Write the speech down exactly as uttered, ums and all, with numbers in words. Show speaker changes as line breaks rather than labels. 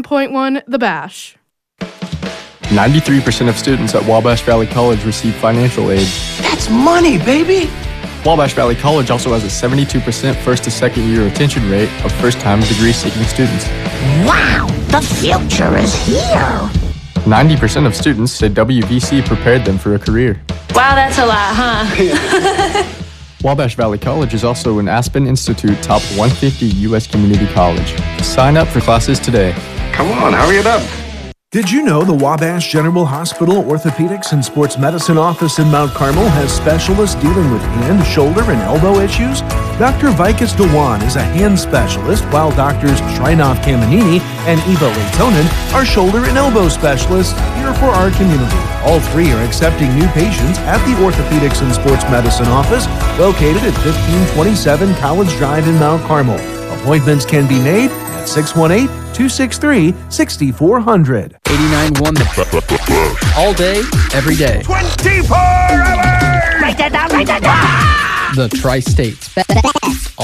point one The Bash.
ninety-three percent of students at Wabash Valley College receive financial aid.
That's money, baby!
Wabash Valley College also has a seventy-two percent first to second year retention rate of first-time degree-seeking students.
Wow, the future is here!
ninety percent of students say W V C prepared them for a career.
Wow, that's a lot, huh?
Wabash Valley College is also an Aspen Institute Top one fifty U S Community College. Sign up for classes today.
Come on, hurry it up.
Did you know the Wabash General Hospital Orthopedics and Sports Medicine office in Mount Carmel has specialists dealing with hand, shoulder, and elbow issues? Doctor Vikas Dewan is a hand specialist, while Doctors Shrinath Kamanini and Eva Leitonen are shoulder and elbow specialists here for our community. All three are accepting new patients at the Orthopedics and Sports Medicine office located at fifteen twenty-seven College Drive in Mount Carmel. Appointments can be made at six one eight, two six three, six four zero zero.
eighty-nine one The All day, every day.
twenty-four hours!
Write that down, write that down!
The Tri-States.